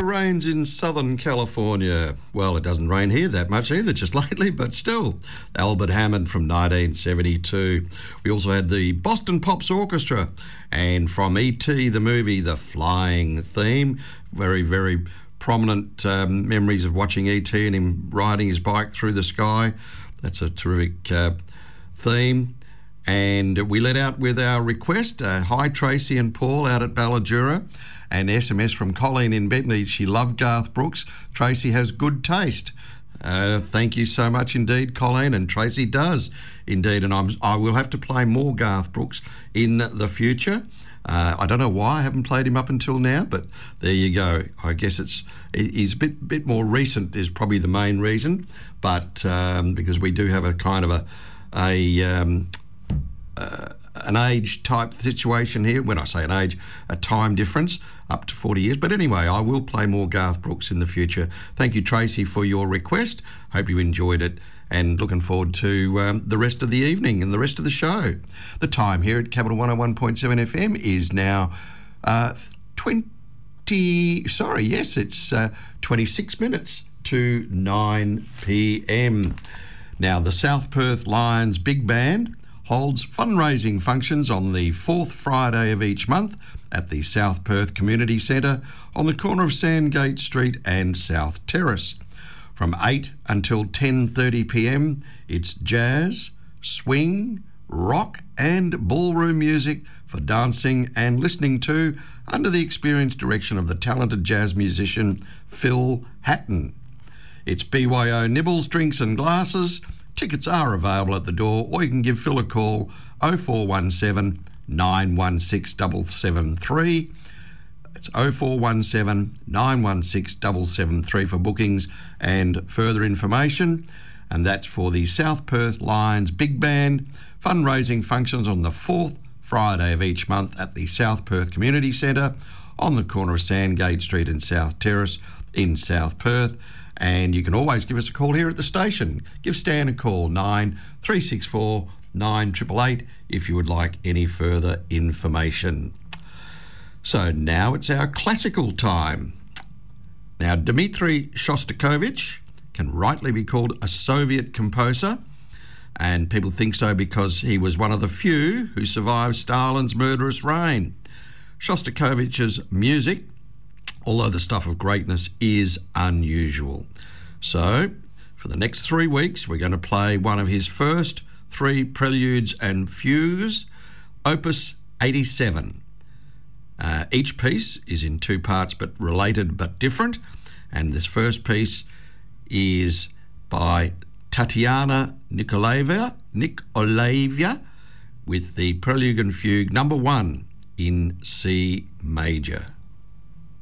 rains in Southern California. Well, it doesn't rain here that much either, just lately, but still. Albert Hammond from 1972. We also had the Boston Pops Orchestra, and from E.T. the movie, the flying theme. Very, very prominent memories of watching E.T. and him riding his bike through the sky. That's a terrific theme. And we let out with our request, hi Tracy and Paul out at Balladura, an SMS from Colleen in Bentney. She loved Garth Brooks. Tracy has good taste. Thank you so much indeed, Colleen, and Tracy does indeed. And I will have to play more Garth Brooks in the future. I don't know why I haven't played him up until now, but there you go. I guess he's a bit more recent is probably the main reason, but because we do have a kind of an age type situation here. When I say an age, a time difference up to 40 years. But anyway, I will play more Garth Brooks in the future. Thank you, Tracy, for your request. Hope you enjoyed it, and looking forward to the rest of the evening and the rest of the show. The time here at Capital 101.7 FM is now 26 minutes to 9 p.m. Now, the South Perth Lions Big Band holds fundraising functions on the fourth Friday of each month at the South Perth Community Centre on the corner of Sandgate Street and South Terrace. From 8 until 10:30pm, it's jazz, swing, rock and ballroom music for dancing and listening to under the experienced direction of the talented jazz musician Phil Hatton. It's BYO nibbles, drinks and glasses. Tickets are available at the door, or you can give Phil a call 0417 916 773. It's 0417 916 773 for bookings and further information. And that's for the South Perth Lions Big Band fundraising functions on the fourth Friday of each month at the South Perth Community Centre on the corner of Sandgate Street and South Terrace in South Perth. And you can always give us a call here at the station. Give Stan a call, 9364 9888, if you would like any further information. So now it's our classical time. Now, Dmitri Shostakovich can rightly be called a Soviet composer, and people think so because he was one of the few who survived Stalin's murderous reign. Shostakovich's music, although the stuff of greatness, is unusual. So, for the next 3 weeks, we're going to play one of his first 3 preludes and fugues, Opus 87. Each piece is in 2 parts, but related but different. And this first piece is by Tatiana Nikolaeva with the Prelude and Fugue number 1 in C major.